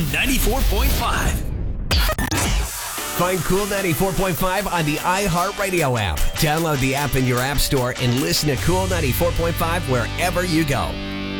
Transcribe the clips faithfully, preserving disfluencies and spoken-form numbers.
ninety-four point five. Find Cool ninety-four point five on the iHeartRadio app. Download the app in your app store and listen to Cool ninety-four point five wherever you go.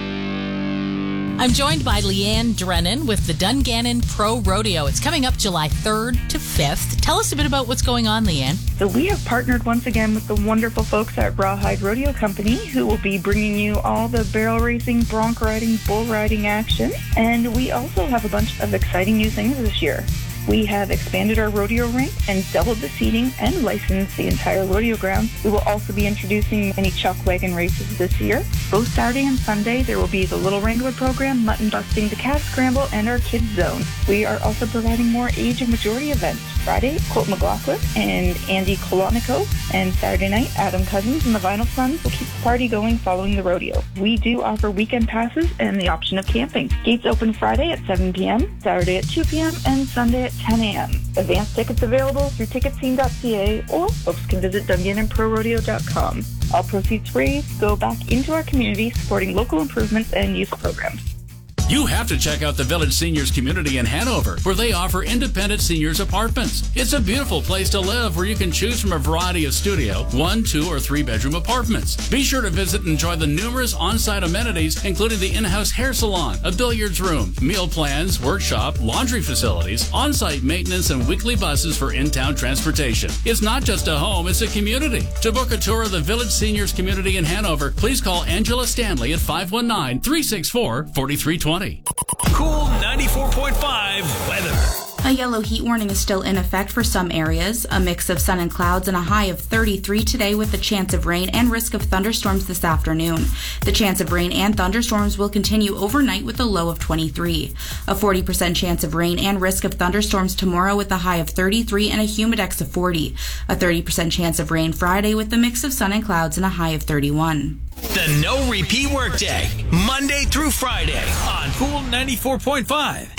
I'm joined by Leanne Drennan with the Dungannon Pro Rodeo. It's coming up July third to fifth. Tell us a bit about what's going on, Leanne. So we have partnered once again with the wonderful folks at Rawhide Rodeo Company, who will be bringing you all the barrel racing, bronc riding, bull riding action. And we also have a bunch of exciting new things this year. We have expanded our rodeo rink and doubled the seating and licensed the entire rodeo ground. We will also be introducing many chuck wagon races this year. Both Saturday and Sunday, there will be the Little Wrangler program, mutton busting, the calf scramble, and our kids zone. We are also providing more age and majority events. Friday, Colt McLaughlin and Andy Kolonico, and Saturday night, Adam Cousins and the Vinyl Sons will keep the party going following the rodeo. We do offer weekend passes and the option of camping. Gates open Friday at seven p.m., Saturday at two p.m., and Sunday at ten a.m. Advance tickets available through ticket scene dot c a, or folks can visit dungannon pro rodeo dot com. All proceeds raised go back into our community, supporting local improvements and youth programs. You have to check out the Village Seniors Community in Hanover, where they offer independent seniors apartments. It's a beautiful place to live where you can choose from a variety of studio, one, two, or three bedroom apartments. Be sure to visit and enjoy the numerous on-site amenities, including the in-house hair salon, a billiards room, meal plans, workshop, laundry facilities, on-site maintenance, and weekly buses for in-town transportation. It's not just a home, it's a community. To book a tour of the Village Seniors Community in Hanover, please call Angela Stanley at five one nine, three six four, four three two zero. Cool ninety-four point five weather. A yellow heat warning is still in effect for some areas. A mix of sun and clouds and a high of thirty-three today with a chance of rain and risk of thunderstorms this afternoon. The chance of rain and thunderstorms will continue overnight with a low of twenty-three. A forty percent chance of rain and risk of thunderstorms tomorrow with a high of thirty-three and a humidex of forty. A thirty percent chance of rain Friday with a mix of sun and clouds and a high of thirty-one. The No Repeat Workday, Monday through Friday on Cool ninety-four point five.